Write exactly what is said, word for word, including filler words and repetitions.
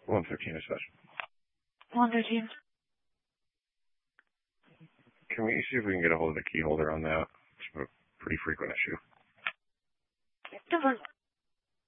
one fifteen is such. one thirteen. Can we see if we can get a hold of the key holder on that? It's a pretty frequent issue. Different.